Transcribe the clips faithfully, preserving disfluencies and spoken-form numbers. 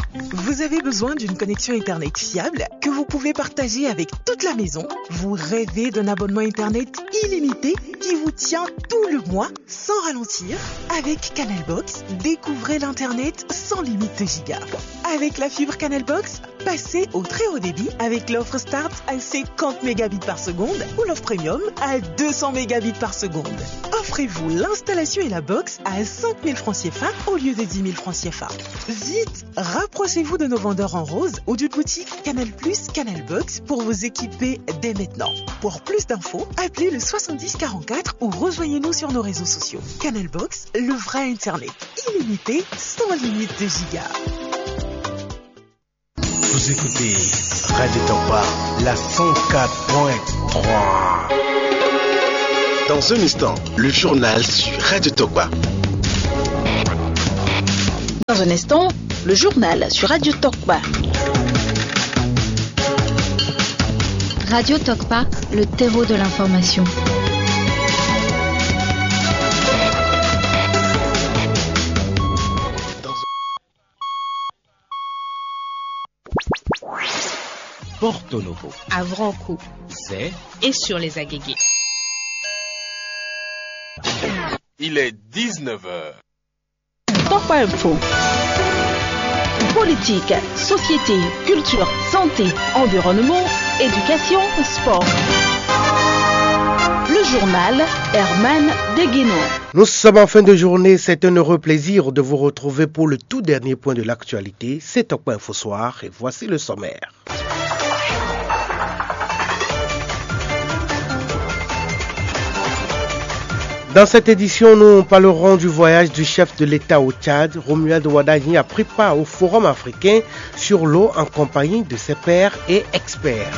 Vous avez besoin d'une connexion Internet fiable que vous pouvez partager avec toute la maison? Vous rêvez d'un abonnement Internet illimité qui vous tient tout le mois sans ralentir? Avec Canalbox, découvrez l'Internet sans limite de gigas. Avec la fibre Canalbox, passez au très haut débit avec l'offre Start à cinquante mégabits par seconde ou l'offre Premium à deux cents mégabits par seconde. Offrez-vous l'installation et la box à cinq mille francs C F A au lieu de dix mille francs C F A. Vite, rapprochez-vous de nos vendeurs en rose ou d'une boutique Canal plus, Canalbox pour vous équiper dès maintenant. Pour plus d'infos, appelez le soixante-dix quarante-quatre ou rejoignez-nous sur nos réseaux sociaux. Canalbox, le vrai Internet illimité sans limite de gigas. Vous écoutez Radio Tokpa, la cent quatre point trois. Dans un instant, le journal sur Radio Tokpa. Dans un instant, le journal sur Radio Tokpa. Radio Tokpa, le terreau de l'information. Porto Novo, à Vranco, c'est et sur les Agégués. Il est dix-neuf heures. Tokpa Info. Politique, société, culture, santé, environnement, éducation, sport. Le journal Herman Degueno. Nous sommes en fin de journée, c'est un heureux plaisir de vous retrouver pour le tout dernier point de l'actualité. C'est Tokpa Info Soir et voici le sommaire. Dans cette édition, nous parlerons du voyage du chef de l'État au Tchad. Romuald Wadagni a pris part au Forum africain sur l'eau en compagnie de ses pairs et experts.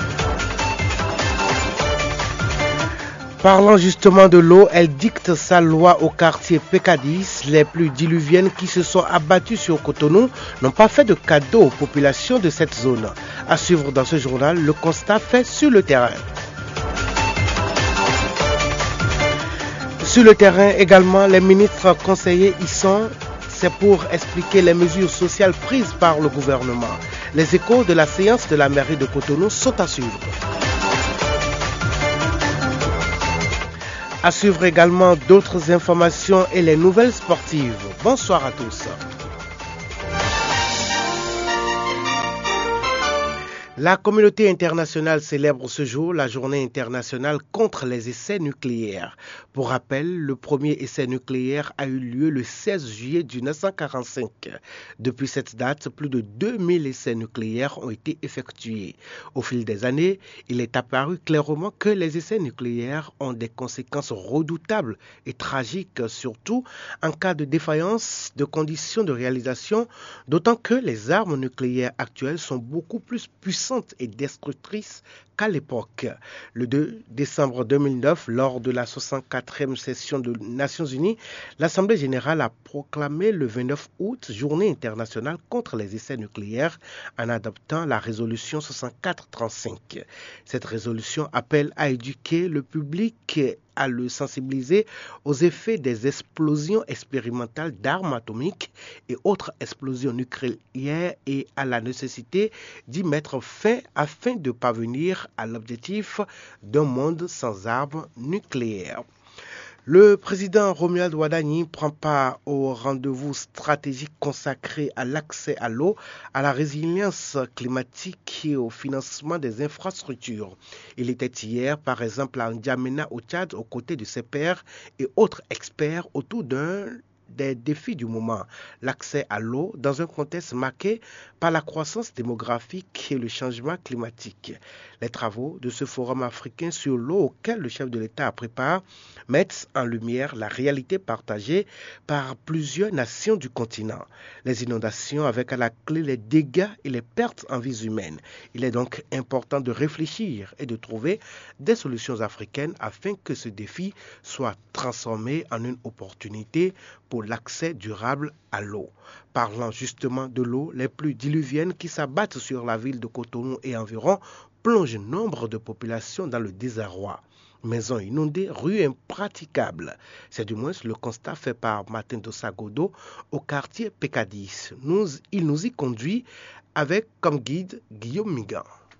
Parlant justement de l'eau, elle dicte sa loi au quartier P K dix. Les pluies diluviennes qui se sont abattues sur Cotonou n'ont pas fait de cadeau aux populations de cette zone. À suivre dans ce journal, le constat fait sur le terrain. Sur le terrain également, les ministres conseillers y sont. C'est pour expliquer les mesures sociales prises par le gouvernement. Les échos de la séance de la mairie de Cotonou sont à suivre. À suivre également d'autres informations et les nouvelles sportives. Bonsoir à tous. La communauté internationale célèbre ce jour la journée internationale contre les essais nucléaires. Pour rappel, le premier essai nucléaire a eu lieu le seize juillet mille neuf cent quarante-cinq. Depuis cette date, plus de deux mille essais nucléaires ont été effectués. Au fil des années, il est apparu clairement que les essais nucléaires ont des conséquences redoutables et tragiques, surtout en cas de défaillance de conditions de réalisation, d'autant que les armes nucléaires actuelles sont beaucoup plus puissantes et destructrice qu'à l'époque. Le deux décembre deux mille neuf, lors de la soixante-quatrième session des Nations Unies, l'Assemblée générale a proclamé le vingt-neuf août Journée internationale contre les essais nucléaires en adoptant la résolution soixante-quatre trente-cinq. Cette résolution appelle à éduquer le public, à le sensibiliser aux effets des explosions expérimentales d'armes atomiques et autres explosions nucléaires et à la nécessité d'y mettre fin afin de parvenir à l'objectif d'un monde sans armes nucléaires. Le président Romuald Wadagni prend part au rendez-vous stratégique consacré à l'accès à l'eau, à la résilience climatique et au financement des infrastructures. Il était hier, par exemple, à N'Djamena au Tchad, aux côtés de ses pairs et autres experts autour d'un des défis du moment, l'accès à l'eau dans un contexte marqué par la croissance démographique et le changement climatique. Les travaux de ce forum africain sur l'eau auquel le chef de l'État a pris part mettent en lumière la réalité partagée par plusieurs nations du continent. Les inondations avec à la clé les dégâts et les pertes en vies humaines. Il est donc important de réfléchir et de trouver des solutions africaines afin que ce défi soit transformé en une opportunité pour l'accès durable à l'eau. Parlant justement de l'eau, les pluies diluviennes qui s'abattent sur la ville de Cotonou et environ plongent nombre de populations dans le désarroi. maisons inondées, rues impraticables. C'est du moins le constat fait par Martin Dossagodo au quartier P K dix. Nous, il nous y conduit avec comme guide Guillaume Migan.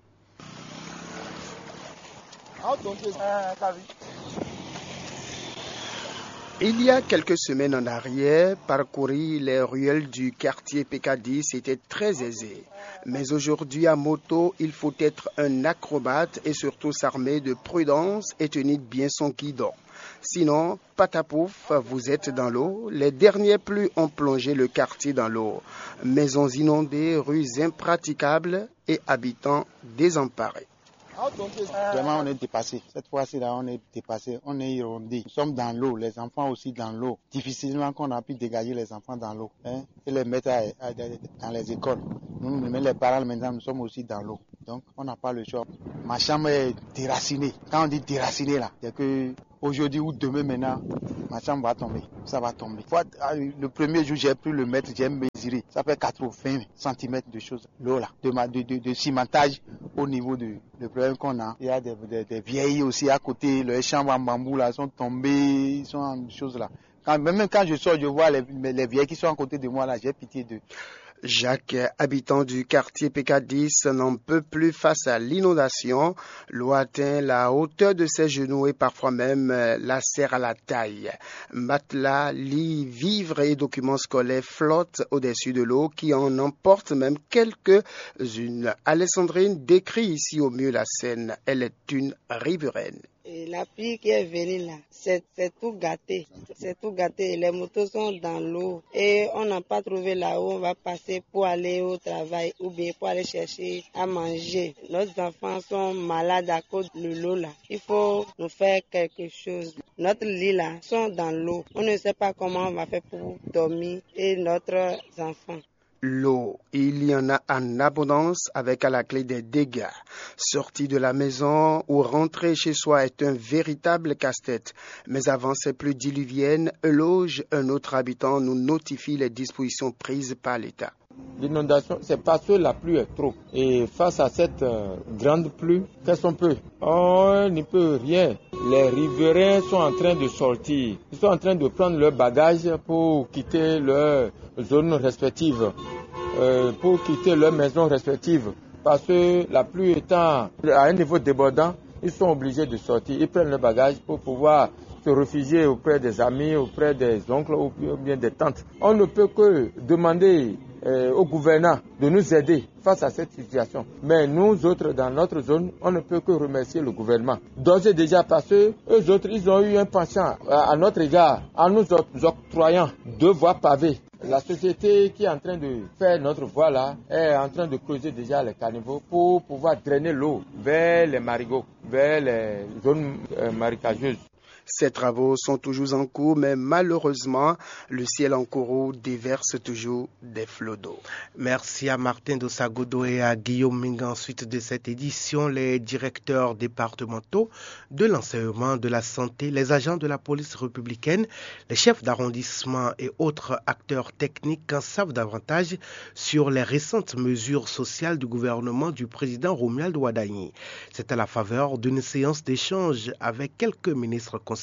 Il y a quelques semaines en arrière, parcourir les ruelles du quartier P K dix était très aisé. Mais aujourd'hui, à moto, il faut être un acrobate et surtout s'armer de prudence et tenir bien son guidon. Sinon, patapouf, vous êtes dans l'eau. Les dernières pluies ont plongé le quartier dans l'eau. Maisons inondées, rues impraticables et habitants désemparés. Vraiment, on est dépassé. Cette fois-ci, là, on est dépassé. On est irondé. Nous sommes dans l'eau. Les enfants aussi dans l'eau. Difficilement qu'on a pu dégager les enfants dans l'eau, hein, et les mettre à, à, dans les écoles. Nous, même les parents, maintenant, nous sommes aussi dans l'eau. Donc, on n'a pas le choix. Ma chambre est déracinée. Quand on dit déracinée, là, c'est que aujourd'hui ou demain, maintenant, ma chambre va tomber. Ça va tomber. Le premier jour, j'ai pris le mètre, j'ai mesuré. Ça fait quatre-vingts centimètres de choses. L'eau, là, de, de, de, de cimentage au niveau du problème qu'on a. Il y a des, des, des vieilles aussi à côté. Les chambres en bambou, là, sont tombées. Ils sont en choses, là. Quand, même quand je sors, je vois les, les vieilles qui sont à côté de moi, là, j'ai pitié d'eux. Jacques, habitant du quartier P K dix, n'en peut plus face à l'inondation. L'eau atteint la hauteur de ses genoux et parfois même la serre à la taille. Matelas, lits, vivres et documents scolaires flottent au-dessus de l'eau qui en emporte même quelques-unes. Alessandrine décrit ici au mieux la scène. Elle est une riveraine. Et la pluie qui est venue là, c'est, c'est tout gâté. C'est tout gâté. Les motos sont dans l'eau et on n'a pas trouvé là où on va passer pour aller au travail ou bien pour aller chercher à manger. Nos enfants sont malades à cause de l'eau là. Il faut nous faire quelque chose. Notre lit là sont dans l'eau. On ne sait pas comment on va faire pour dormir et notre enfant. L'eau, il y en a en abondance avec à la clé des dégâts. Sortir de la maison ou rentrer chez soi est un véritable casse-tête. Mais avant ces pluies diluviennes, Eloge, un autre habitant, nous notifie les dispositions prises par l'État. L'inondation, c'est parce que la pluie est trop. Et face à cette euh, grande pluie, qu'est-ce qu'on peut? On n'y peut rien. Les riverains sont en train de sortir. Ils sont en train de prendre leurs bagages pour quitter leur zone respective, euh, pour quitter leurs maisons respectives. Parce que la pluie étant à un niveau débordant, ils sont obligés de sortir. Ils prennent leurs bagages pour pouvoir se réfugier auprès des amis, auprès des oncles ou bien des tantes. On ne peut que demander euh, au gouvernant de nous aider face à cette situation. Mais nous autres, dans notre zone, on ne peut que remercier le gouvernement. D'ores et déjà parce que eux autres, ils ont eu un penchant à, à notre égard, en nous octroyant deux voies pavées. La société qui est en train de faire notre voie là est en train de creuser déjà les caniveaux pour pouvoir drainer l'eau vers les marigots, vers les zones euh, marécageuses. Ces travaux sont toujours en cours, mais malheureusement, le ciel en Kourou déverse toujours des flots d'eau. Merci à Martin Dossagodo et à Guillaume Mingan. Ensuite de cette édition, les directeurs départementaux de l'enseignement, de la santé, les agents de la police républicaine, les chefs d'arrondissement et autres acteurs techniques en savent davantage sur les récentes mesures sociales du gouvernement du président Romuald Wadagni. C'est à la faveur d'une séance d'échange avec quelques ministres conseillers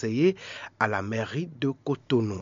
à la mairie de Cotonou.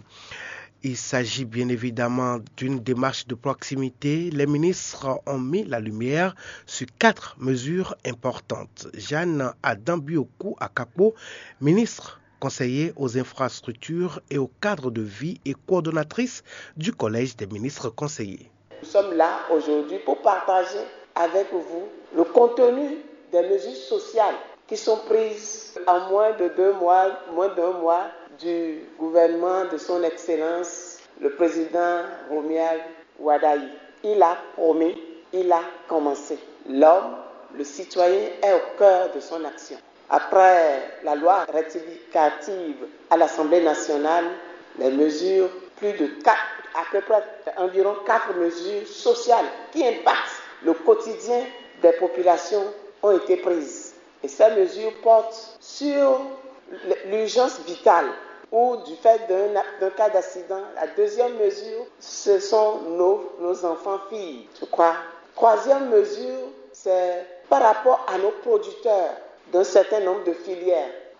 Il s'agit bien évidemment d'une démarche de proximité. Les ministres ont mis la lumière sur quatre mesures importantes. Jeanne Adambiokou Akapo, ministre conseiller aux infrastructures et au cadre de vie et coordonnatrice du Collège des ministres conseillers. Nous sommes là aujourd'hui pour partager avec vous le contenu des mesures sociales qui sont prises en moins de deux mois, moins d'un mois du gouvernement de son Excellence, le président Romuald Wadagni. Il a promis, il a commencé. L'homme, le citoyen est au cœur de son action. Après la loi rectificative à l'Assemblée nationale, les mesures, plus de quatre, à peu près environ quatre mesures sociales qui impactent le quotidien des populations ont été prises. Et ces mesures portent sur l'urgence vitale ou du fait d'un, d'un cas d'accident. La deuxième mesure, ce sont nos, nos enfants-filles, je crois. Troisième mesure, c'est par rapport à nos producteurs d'un certain nombre de filières.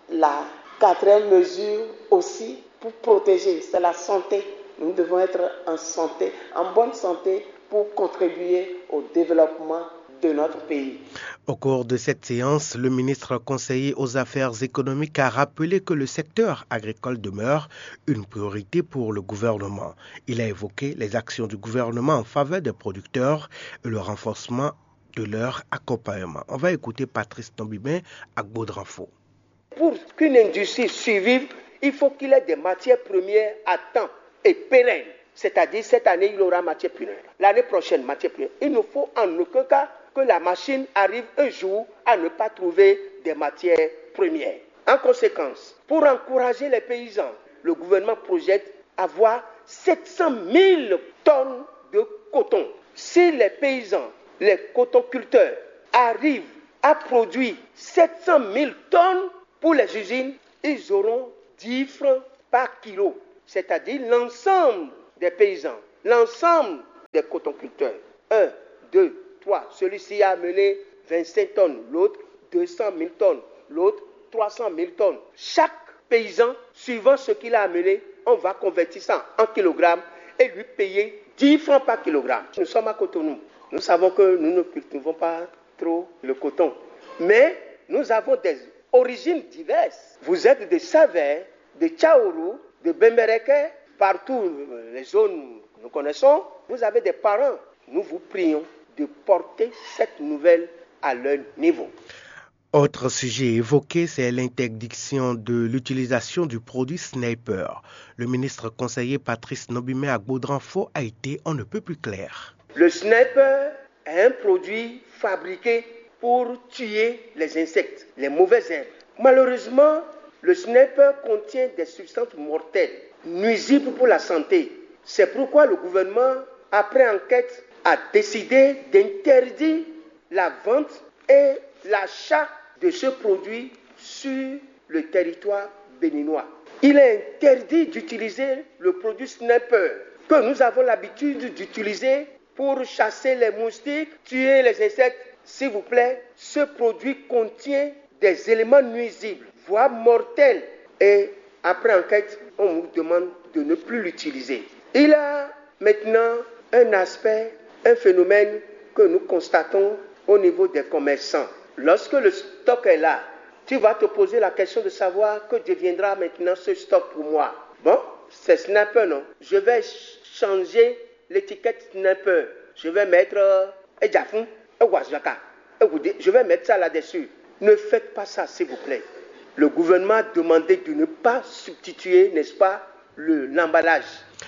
La quatrième mesure aussi pour protéger, c'est la santé. Nous devons être en santé, en bonne santé pour contribuer au développement de notre pays. Au cours de cette séance, le ministre conseiller aux affaires économiques a rappelé que le secteur agricole demeure une priorité pour le gouvernement. Il a évoqué les actions du gouvernement en faveur des producteurs et le renforcement de leur accompagnement. On va écouter Patrice Nobibin à Baudranfo. Pour qu'une industrie survive, il faut qu'il ait des matières premières à temps et pérennes. C'est-à-dire, cette année, il aura matière première. L'année prochaine, matière première. Il ne faut en aucun cas que la machine arrive un jour à ne pas trouver des matières premières. En conséquence, pour encourager les paysans, le gouvernement projette avoir sept cent mille tonnes de coton. Si les paysans, les cotonculteurs arrivent à produire sept cent mille tonnes pour les usines, ils auront dix francs par kilo. C'est-à-dire l'ensemble des paysans, l'ensemble des cotonculteurs. un, deux, trois. Celui-ci a amené vingt-cinq tonnes, l'autre deux cent mille tonnes, l'autre trois cent mille tonnes. Chaque paysan, suivant ce qu'il a amené, on va convertir ça en kilogrammes et lui payer dix francs par kilogramme. Nous sommes à Cotonou. Nous savons que nous ne cultivons pas trop le coton. Mais nous avons des origines diverses. Vous êtes de Savert, de Tchaourou, de Bembereke, partout les zones que nous connaissons. Vous avez des parents. Nous vous prions de porter cette nouvelle à leur niveau. Autre sujet évoqué, c'est l'interdiction de l'utilisation du produit Sniper. Le ministre conseiller Patrice Nobimé à Baudranfo a été on ne peut plus clair. Le Sniper est un produit fabriqué pour tuer les insectes, les mauvaises herbes. Malheureusement, le Sniper contient des substances mortelles, nuisibles pour la santé. C'est pourquoi le gouvernement, après enquête, a décidé d'interdire la vente et l'achat de ce produit sur le territoire béninois. Il est interdit d'utiliser le produit Sniper que nous avons l'habitude d'utiliser pour chasser les moustiques, tuer les insectes. S'il vous plaît, ce produit contient des éléments nuisibles, voire mortels. Et après enquête, on nous demande de ne plus l'utiliser. Il a maintenant un aspect, un phénomène que nous constatons au niveau des commerçants. Lorsque le stock est là, tu vas te poser la question de savoir que deviendra maintenant ce stock pour moi. Bon, c'est Sniper, non? Je vais changer l'étiquette Sniper. Je vais mettre Ejafun, Ewazaka, Ewude. Je vais mettre ça là-dessus. Ne faites pas ça, s'il vous plaît. Le gouvernement a demandé de ne pas substituer, n'est-ce pas, le, l'emballage.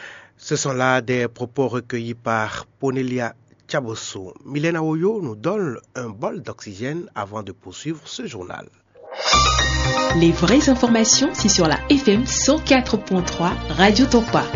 Ce sont là des propos recueillis par Ponelia Tchabosso. Milena Oyo nous donne un bol d'oxygène avant de poursuivre ce journal. Les vraies informations, c'est sur la F M cent quatre virgule trois Radio Tokpa.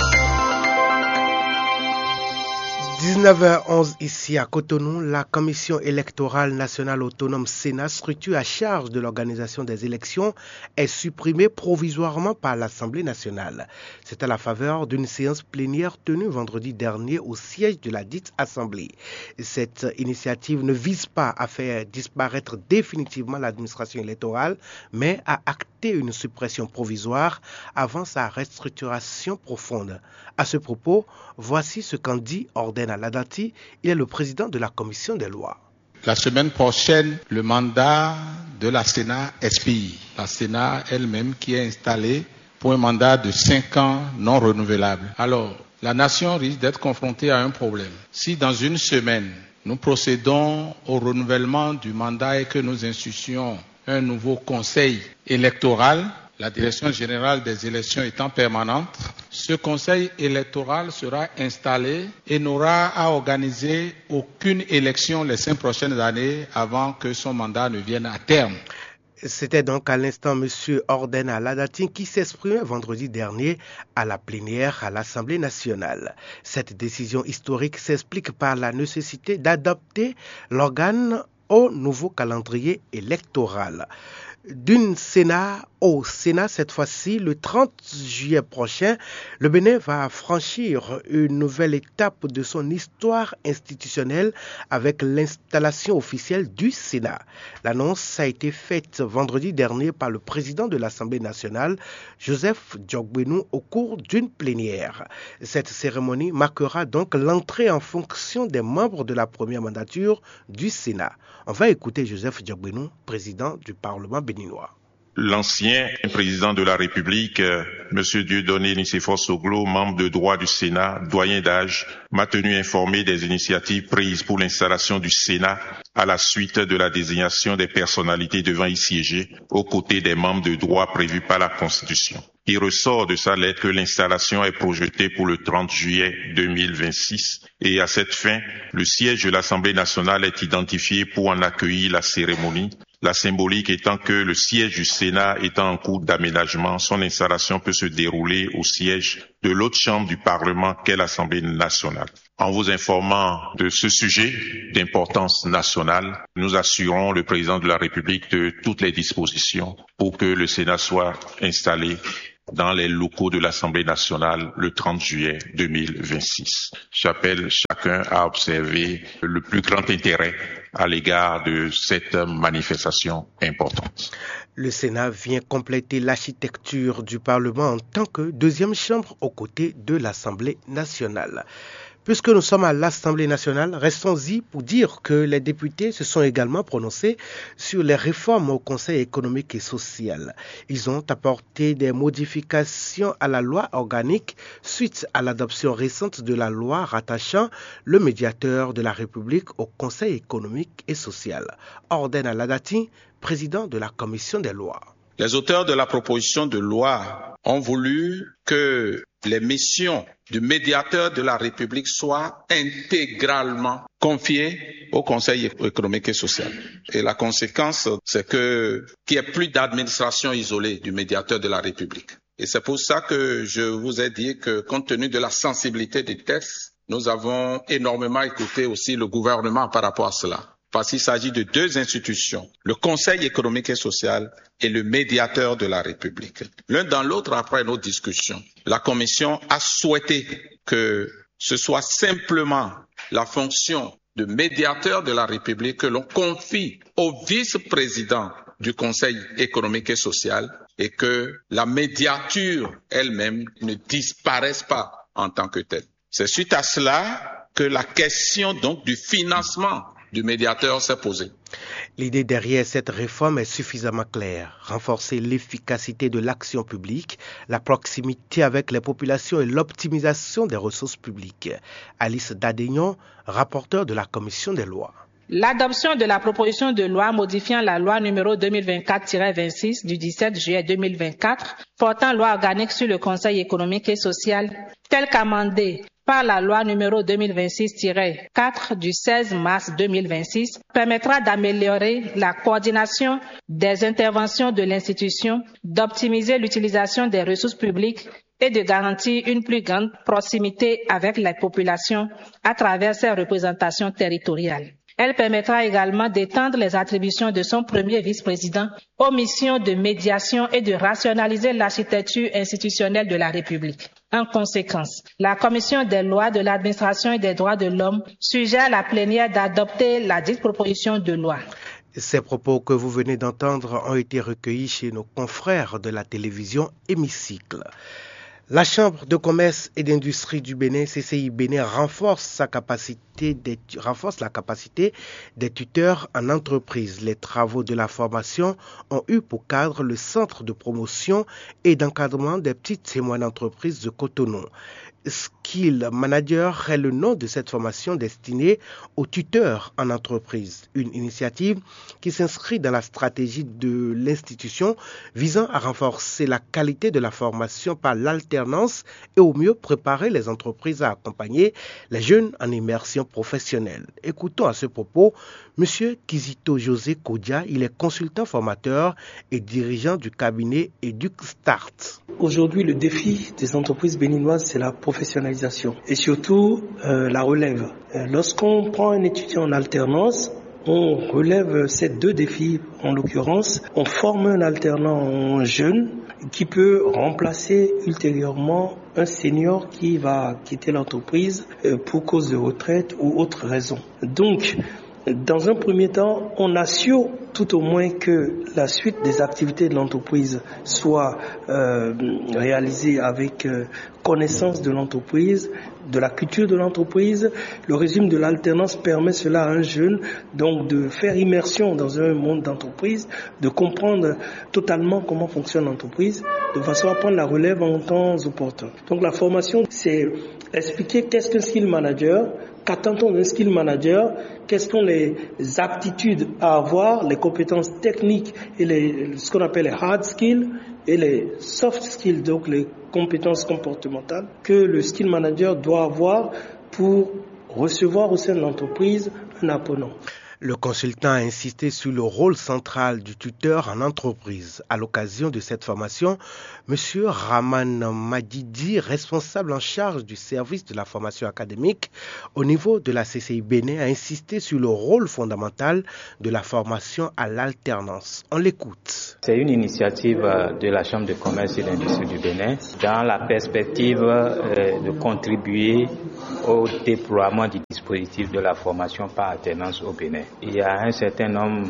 dix-neuf heures onze ici à Cotonou, la Commission électorale nationale autonome Sénat, structure à charge de l'organisation des élections, est supprimée provisoirement par l'Assemblée nationale. C'est à la faveur d'une séance plénière tenue vendredi dernier au siège de la dite Assemblée. Cette initiative ne vise pas à faire disparaître définitivement l'administration électorale, mais à acter une suppression provisoire avant sa restructuration profonde. À ce propos, voici ce qu'en dit Ordena Ladati. Il est le président de la commission des lois. La semaine prochaine, le mandat de la Sénat expire. La Sénat elle-même qui est installée pour un mandat de cinq ans non renouvelable. Alors, la nation risque d'être confrontée à un problème. Si dans une semaine, nous procédons au renouvellement du mandat et que nous instituions un nouveau conseil électoral, la direction générale des élections étant permanente, ce conseil électoral sera installé et n'aura à organiser aucune élection les cinq prochaines années avant que son mandat ne vienne à terme. C'était donc à l'instant M. Ordena Ladati qui s'exprimait vendredi dernier à la plénière à l'Assemblée nationale. Cette décision historique s'explique par la nécessité d'adapter l'organe au nouveau calendrier électoral. D'une Sénat au Sénat, cette fois-ci, le trente juillet prochain, le Bénin va franchir une nouvelle étape de son histoire institutionnelle avec l'installation officielle du Sénat. L'annonce a été faite vendredi dernier par le président de l'Assemblée nationale, Joseph Diogbenou, au cours d'une plénière. Cette cérémonie marquera donc l'entrée en fonction des membres de la première mandature du Sénat. On va écouter Joseph Diogbenou, président du Parlement béninois. L'ancien président de la République, euh, M. Dieudonné Nicéphore Soglo, membre de droit du Sénat, doyen d'âge, m'a tenu informé des initiatives prises pour l'installation du Sénat à la suite de la désignation des personnalités devant y siéger aux côtés des membres de droit prévus par la Constitution. Il ressort de sa lettre que l'installation est projetée pour le trente juillet deux mille vingt-six et à cette fin, le siège de l'Assemblée nationale est identifié pour en accueillir la cérémonie. La symbolique étant que le siège du Sénat étant en cours d'aménagement, son installation peut se dérouler au siège de l'autre chambre du Parlement qu'est l'Assemblée nationale. En vous informant de ce sujet d'importance nationale, nous assurons le président de la République de toutes les dispositions pour que le Sénat soit installé dans les locaux de l'Assemblée nationale le trente juillet deux mille vingt-six. J'appelle chacun à observer le plus grand intérêt à l'égard de cette manifestation importante. Le Sénat vient compléter l'architecture du Parlement en tant que deuxième chambre aux côtés de l'Assemblée nationale. Puisque nous sommes à l'Assemblée nationale, restons-y pour dire que les députés se sont également prononcés sur les réformes au Conseil économique et social. Ils ont apporté des modifications à la loi organique suite à l'adoption récente de la loi rattachant le médiateur de la République au Conseil économique et social. Orden Aladati, président de la Commission des lois. Les auteurs de la proposition de loi ont voulu que les missions du médiateur de la République soient intégralement confiées au Conseil économique et social. Et la conséquence, c'est que qu'il n'y ait plus d'administration isolée du médiateur de la République. Et c'est pour ça que je vous ai dit que, compte tenu de la sensibilité des textes, nous avons énormément écouté aussi le gouvernement par rapport à cela. Parce qu'il s'agit de deux institutions, le Conseil économique et social et le médiateur de la République. L'un dans l'autre, après nos discussions, la Commission a souhaité que ce soit simplement la fonction de médiateur de la République que l'on confie au vice-président du Conseil économique et social et que la médiature elle-même ne disparaisse pas en tant que telle. C'est suite à cela que la question donc du financement du médiateur s'est posée. L'idée derrière cette réforme est suffisamment claire. Renforcer l'efficacité de l'action publique, la proximité avec les populations et l'optimisation des ressources publiques. Alice Dadegnon, rapporteure de la Commission des lois. L'adoption de la proposition de loi modifiant la loi numéro deux mille vingt-quatre tiret vingt-six du dix-sept juillet deux mille vingt-quatre portant loi organique sur le Conseil économique et social, telle qu'amendée par la loi numéro deux mille vingt-six tiret quatre du seize mars deux mille vingt-six, permettra d'améliorer la coordination des interventions de l'institution, d'optimiser l'utilisation des ressources publiques et de garantir une plus grande proximité avec la population à travers ses représentations territoriales. Elle permettra également d'étendre les attributions de son premier vice-président aux missions de médiation et de rationaliser l'architecture institutionnelle de la République. En conséquence, la Commission des lois de l'administration et des droits de l'homme suggère à la plénière d'adopter la dite proposition de loi. Ces propos que vous venez d'entendre ont été recueillis chez nos confrères de la télévision Hémicycle. La Chambre de commerce et d'industrie du Bénin, C C I Bénin, renforce sa capacité des, renforce la capacité des tuteurs en entreprise. Les travaux de la formation ont eu pour cadre le Centre de promotion et d'encadrement des petites et moyennes entreprises de Cotonou. Skill Manager est le nom de cette formation destinée aux tuteurs en entreprise, une initiative qui s'inscrit dans la stratégie de l'institution visant à renforcer la qualité de la formation par l'alternance et au mieux préparer les entreprises à accompagner les jeunes en immersion professionnelle. Écoutons à ce propos M. Kizito José Kodia, il est consultant formateur et dirigeant du cabinet EducStart. Aujourd'hui, le défi des entreprises béninoises, c'est la professionnalisation et surtout euh, la relève. Euh, lorsqu'on prend un étudiant en alternance, on relève ces deux défis. En l'occurrence, on forme un alternant jeune qui peut remplacer ultérieurement un senior qui va quitter l'entreprise pour cause de retraite ou autre raison. Donc, dans un premier temps, on assure tout au moins que la suite des activités de l'entreprise soit euh, réalisée avec euh, connaissance de l'entreprise, de la culture de l'entreprise. Le régime de l'alternance permet cela à un jeune donc de faire immersion dans un monde d'entreprise, de comprendre totalement comment fonctionne l'entreprise, de façon à prendre la relève en temps opportun. Donc la formation, c'est expliquer qu'est-ce qu'un skill manager, qu'attend-on d'un skill manager, quelles sont les aptitudes à avoir, les compétences techniques et les, ce qu'on appelle les hard skills et les soft skills, donc les compétences comportementales que le skill manager doit avoir pour recevoir au sein de l'entreprise un apprenant. Le consultant a insisté sur le rôle central du tuteur en entreprise. À l'occasion de cette formation, M. Raman Madidi, responsable en charge du service de la formation académique au niveau de la C C I Bénin, a insisté sur le rôle fondamental de la formation à l'alternance. On l'écoute. C'est une initiative de la Chambre de commerce et d'industrie du Bénin dans la perspective de contribuer au déploiement du dispositif de la formation par alternance au Bénin. Il y a un certain nombre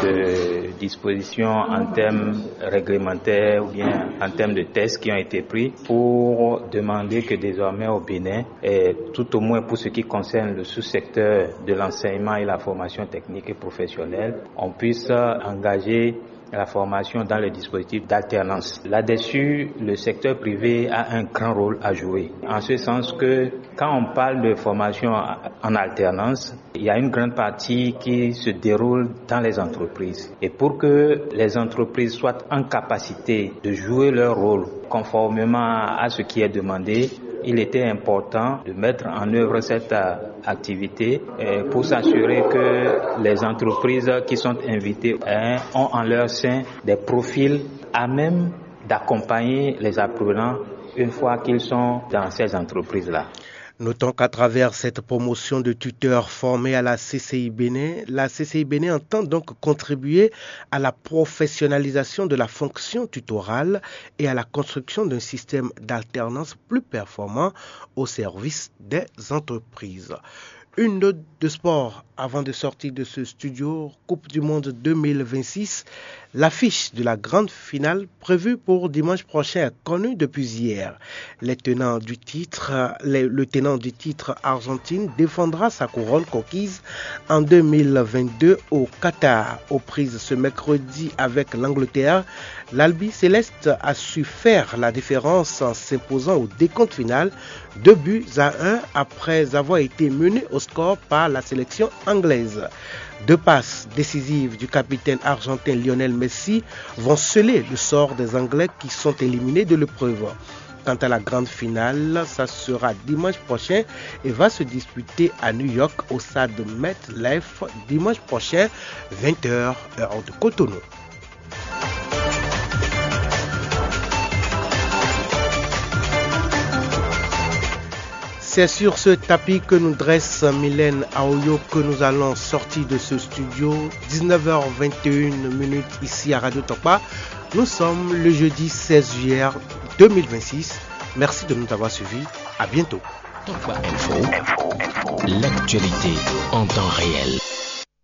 de dispositions en termes réglementaires ou bien en termes de tests qui ont été pris pour demander que désormais au Bénin, et tout au moins pour ce qui concerne le sous-secteur de l'enseignement et la formation technique et professionnelle, on puisse engager la formation dans le dispositif d'alternance. Là-dessus, le secteur privé a un grand rôle à jouer. En ce sens que quand on parle de formation en alternance, il y a une grande partie qui se déroule dans les entreprises. Et pour que les entreprises soient en capacité de jouer leur rôle conformément à ce qui est demandé, il était important de mettre en œuvre cette activité pour s'assurer que les entreprises qui sont invitées ont en leur sein des profils à même d'accompagner les apprenants une fois qu'ils sont dans ces entreprises-là. Notons qu'à travers cette promotion de tuteurs formés à la C C I Bénin, la C C I Bénin entend donc contribuer à la professionnalisation de la fonction tutorale et à la construction d'un système d'alternance plus performant au service des entreprises. Une note de sport avant de sortir de ce studio, Coupe du Monde deux mille vingt-six. L'affiche de la grande finale prévue pour dimanche prochain est connue depuis hier. Les tenants du titre, les, le tenant du titre Argentine défendra sa couronne conquise en deux mille vingt-deux au Qatar. Aux prises ce mercredi avec l'Angleterre, l'Albi Céleste a su faire la différence en s'imposant au décompte final deux buts à un après avoir été mené au score par la sélection anglaise. Deux passes décisives du capitaine argentin Lionel Messi vont sceller le sort des Anglais qui sont éliminés de l'épreuve. Quant à la grande finale, ça sera dimanche prochain et va se disputer à New York au stade MetLife dimanche prochain, vingt heures, heure de Cotonou. C'est sur ce tapis que nous dresse Mylène Aoyo que nous allons sortir de ce studio. dix-neuf heures vingt et une minutes ici à Radio Tokpa. Nous sommes le jeudi seize juillet deux mille vingt-six. Merci de nous avoir suivis. À bientôt. Tokpa Info, l'actualité en temps réel.